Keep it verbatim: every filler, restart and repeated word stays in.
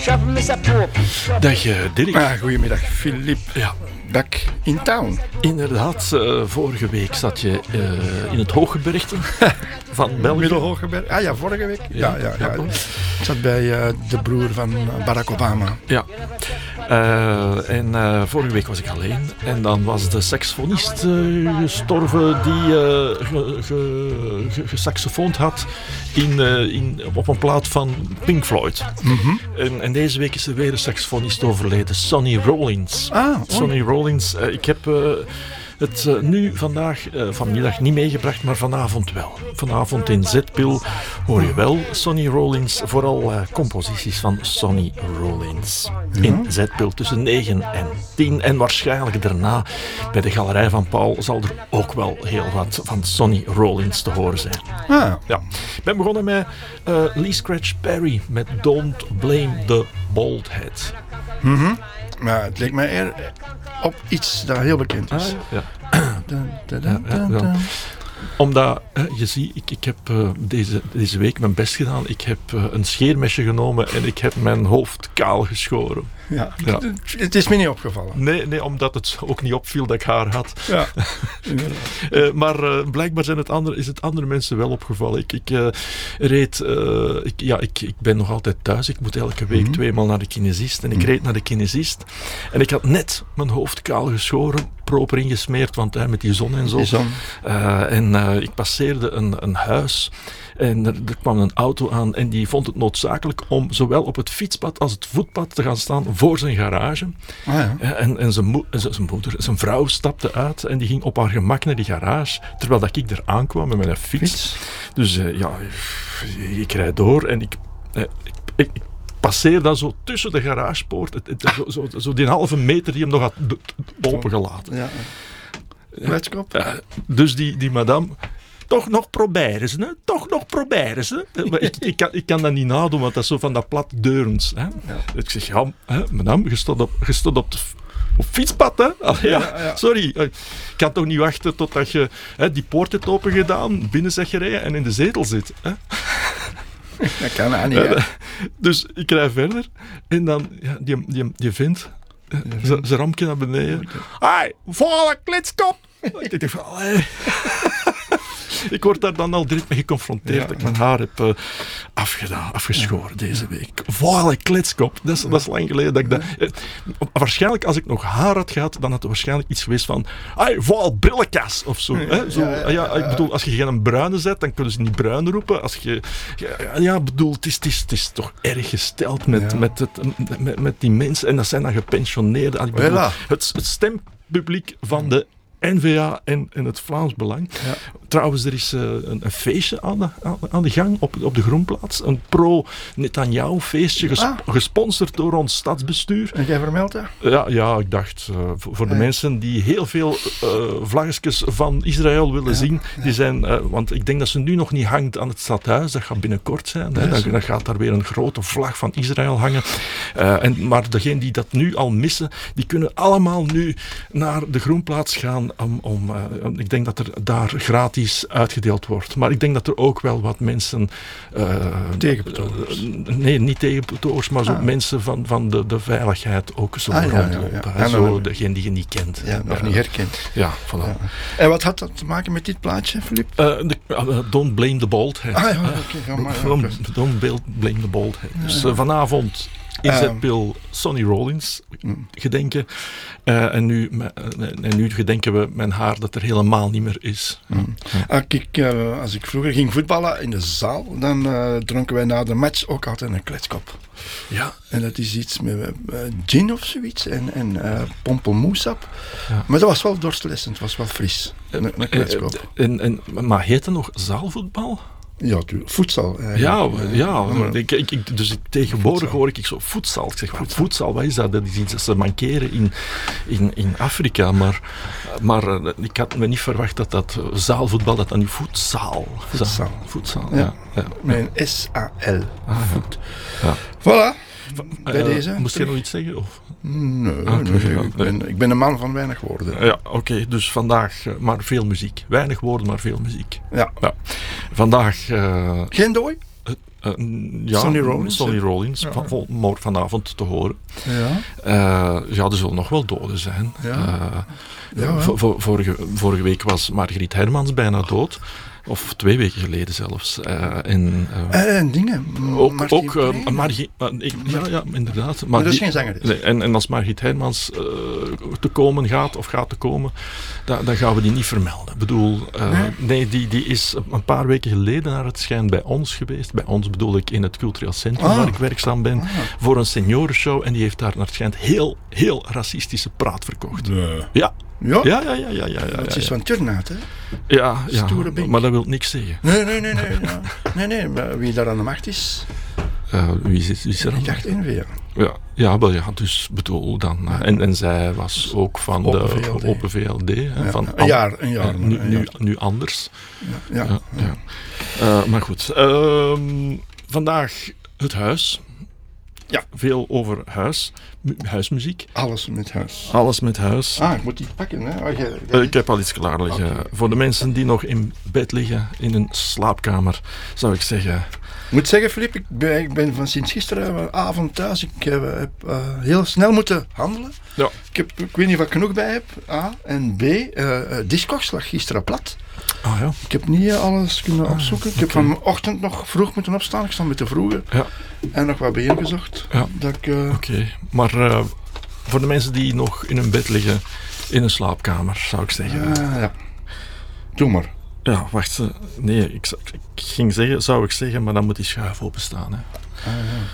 Dag uh, Dirk. Ah, goedemiddag Filip. Ja. Back in town. Inderdaad, uh, vorige week zat je uh, in het Hooggebergte van België. Middelhooggebergte. Ah ja, vorige week. Ja, ja, ja. ja. Ik zat bij uh, de broer van Barack Obama. Ja. Uh, en uh, vorige week was ik alleen. En dan was de saxofonist uh, gestorven die uh, ge, ge, ge, gesaxofoond had in, uh, in, op een plaat van Pink Floyd. Mm-hmm. En, en deze week is er weer een saxofonist overleden, Sonny Rollins. Ah, Sonny Rollins. Uh, ik heb... Uh, Het uh, nu vandaag, uh, vanmiddag niet meegebracht, maar vanavond wel. Vanavond in Z-Pil hoor je wel Sonny Rollins, vooral uh, composities van Sonny Rollins. In Z-Pil tussen negen en tien. En waarschijnlijk daarna bij de Galerij van Paul zal er ook wel heel wat van Sonny Rollins te horen zijn. Ah. Ja. Ik ben begonnen met uh, Lee Scratch Perry met Don't Blame the Bald Head. Mm-hmm. Maar het leek mij eer op iets dat heel bekend is. Ah, ja. Dun, dun, dun, Ja, ja, dun, dun. ja. Omdat, hè, je ziet, ik, ik heb uh, deze, deze week mijn best gedaan. Ik heb uh, een scheermesje genomen en ik heb mijn hoofd kaal geschoren. Ja. Ja. Het is me niet opgevallen. Nee, nee, omdat het ook niet opviel dat ik haar had. Ja. uh, maar uh, blijkbaar zijn het andere, is het andere mensen wel opgevallen. Ik, ik uh, reed... Uh, ik, ja, ik, ik ben nog altijd thuis. Ik moet elke week mm-hmm. tweemaal naar de kinesist. En ik mm-hmm. reed naar de kinesist. En ik had net mijn hoofd kaal geschoren. Proper ingesmeerd, want hè, met die zon en zo. Die zon. Uh, en uh, ik passeerde een, een huis. En er, er kwam een auto aan en die vond het noodzakelijk om zowel op het fietspad als het voetpad te gaan staan voor zijn garage. Ah, ja. En, en zijn, mo- zijn moeder, zijn vrouw stapte uit en die ging op haar gemak naar die garage, terwijl dat ik er aankwam met mijn fiets. fiets. Dus uh, ja, ik rijd door en ik, uh, ik, ik, ik passeer dan zo tussen de garagepoort, het, het, zo, zo, zo die halve meter die hem nog had opengelaten. Ja. Kletskop. Uh, dus die, die madame... Toch nog proberen ze, hè? Toch nog proberen ze. Maar ik, ik, kan, ik kan dat niet nadoen, want dat is zo van dat plat deurens. Hè? Ja. Ik zeg, ja, hè, madame, je stond op, je stond op, de, op fietspad, hè? Ah, ja, ja, ja. Sorry. Ik kan toch niet wachten totdat je hè, die poort hebt opengedaan, binnen zegt gereden en in de zetel zit. Hè? Dat kan dat niet, hè? Dus ik rij verder en dan, ja, die, die, die vindt zijn rampje naar beneden. Hé, volle klitskop! Ik denk van, allee... Ik word daar dan al direct mee geconfronteerd ja. dat ik mijn haar heb uh, afgedaan, afgeschoren ja. deze week. Vuile kletskop. Dat is, dat is lang geleden dat ik dat... Uh, waarschijnlijk, als ik nog haar had gehad, dan had er waarschijnlijk iets geweest van... Hey, vuile brillenkas, of zo. Ja, hè? zo ja, ja, ja, ik bedoel, als je geen bruine zet, dan kunnen ze niet bruin roepen. Als je... Ja, ja bedoel, het is, het, is, het is toch erg gesteld met, ja. met, het, met, met die mensen. En dat zijn dan gepensioneerden. Bedoel, het, het stempubliek van de N V A en, en het Vlaams Belang. Ja. Trouwens, er is uh, een, een feestje aan de, aan de gang op, op de Groenplaats. Een pro-Netanyahu feestje ges, ah. gesponsord door ons stadsbestuur. En jij vermeldt dat? Ja, ja, ik dacht, uh, voor, voor de ja. mensen die heel veel uh, vlaggetjes van Israël willen ja. zien, die zijn, uh, want ik denk dat ze nu nog niet hangt aan het stadhuis, dat gaat binnenkort zijn. Ja, hè, dan, dan gaat daar weer een grote vlag van Israël hangen. Uh, en, maar degenen die dat nu al missen, die kunnen allemaal nu naar de Groenplaats gaan. Om, om, uh, ik denk dat er daar gratis uitgedeeld wordt. Maar ik denk dat er ook wel wat mensen... Uh, tegenbetogers? Uh, nee, niet tegenbetogers, maar zo ah. mensen van, van de, de veiligheid ook zo ah, rondlopen. Ja, ja, ja. Zo degene die je niet kent. Ja, nog uh, niet herkent. Ja, voilà. Ja. En wat had dat te maken met dit plaatje, Filip? Uh, uh, don't blame the bald head. Ah, ja, okay, ja, don't, don't blame the bald head. Dus uh, vanavond... In Z-Pil Sonny Rollins gedenken. Uh, en, nu, uh, en nu gedenken we mijn haar dat er helemaal niet meer is. Mm. Als, ik, uh, als ik vroeger ging voetballen in de zaal, dan uh, dronken wij na de match ook altijd een kletskop. Ja. En dat is iets met uh, gin of zoiets en, en uh, pompelmoesap. Ja. Maar dat was wel dorstlessend, het was wel fris. Een, een kletskop. Uh, en, en, maar heet het nog zaalvoetbal? Ja, tuurlijk. Voedsel. Ja, ja maar ik, ik, dus ik, tegenwoordig hoor ik, ik zo voedsel. Ik zeg, voedsel. voedsel, wat is dat? Dat is iets dat ze mankeren in, in, in Afrika. Maar, maar ik had me niet verwacht dat dat zaalvoetbal, dat dan nu voetzaal. Voetzaal. Voetzaal, ja. ja. ja. Met een S A L. Ah, Voet. Ja. Voilà. Bij uh, deze. Moest je nog iets zeggen? Of? Nee, okay, nee, ja, ik, ben, ik ben een man van weinig woorden. Ja, oké. Okay, dus vandaag uh, maar veel muziek. Weinig woorden, maar veel muziek. Ja. ja. Vandaag... Uh, Geen dooi? Uh, Uh, ja, Sonny Rollins. Sonny Rollins, ja. van, van, vanavond te horen. Ja. Uh, ja, er zullen nog wel doden zijn. Ja. Uh, ja, v- v- vorige, vorige week was Margriet Hermans bijna dood. Of twee weken geleden zelfs. Uh, en, uh, en dingen. Ook, ook uh, Margriet... Uh, ja, ja, inderdaad. Maar, maar dat is die, geen zanger. Nee, en, en als Margriet Hermans uh, te komen gaat, of gaat te komen, da, dan gaan we die niet vermelden. Ik bedoel, uh, nee, nee die, die is een paar weken geleden naar het schijn bij ons geweest. Bij ons bedoel ik in het cultureel centrum ah. waar ik werkzaam ben. Ah. Voor een seniorenshow. En die heeft daar naar het schijnt heel, heel racistische praat verkocht. Nee. Ja. Ja? Ja, ja, ja, ja, ja, ja, dat ja, is ja. van Turnhout, hè? Ja, ja, maar dat wil niks zeggen. Nee, nee, nee, nee. ja. nee, nee, maar wie daar aan de macht is... Uh, wie, is, wie is er aan Ik dacht N V A. Ja, ja, wel, ja, dus bedoel dan... Uh, en, en zij was ook van Open de V L D. Open V L D. Hè, ja, van een jaar, een jaar. Uh, nu, een nu, jaar. nu anders. Ja, ja, ja, ja. ja. Uh, maar goed. Uh, vandaag het huis. Ja, veel over huis. Mu- huismuziek. Alles met huis. Alles met huis. Ah, ik moet die pakken, hè? Oh, jij, uh, ik heb al iets klaar liggen. Okay. Voor de mensen die nog in bed liggen, in een slaapkamer, zou ik zeggen... Ik moet zeggen, Filip, ik ben, ik ben van sinds gisteravond thuis. Ik uh, heb uh, heel snel moeten handelen. Ja. Ik, heb, ik weet niet of ik genoeg bij heb. A. En B. Uh, uh, Discogs lag gisteren plat. Oh, ja. Ik heb niet uh, alles kunnen opzoeken. Ah, ik okay. heb vanochtend nog vroeg moeten opstaan. Ik stond met de vroege. Ja. En nog wat bijeengezocht. Ja. Uh... Oké, okay. maar uh, voor de mensen die nog in hun bed liggen, in een slaapkamer, zou ik zeggen. Uh, ja. Doe maar. Ja, wacht. Nee, ik, ik ging zeggen, zou ik zeggen, maar dan moet die schuif openstaan. Hè. Ah,